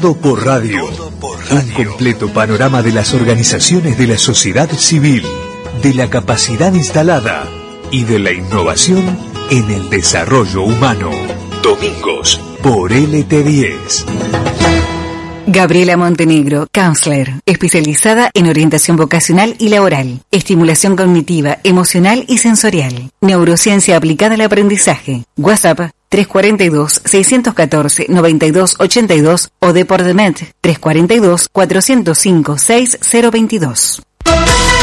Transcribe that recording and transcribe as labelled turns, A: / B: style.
A: Todo por Radio. Un completo panorama de las organizaciones de la sociedad civil, de la capacidad instalada y de la innovación en el desarrollo humano. Domingos por LT10.
B: Gabriela Montenegro, counselor, especializada en orientación vocacional y laboral, estimulación cognitiva, emocional y sensorial, neurociencia aplicada al aprendizaje. WhatsApp 342-614-9282 o de Pordemet 342-405-6022.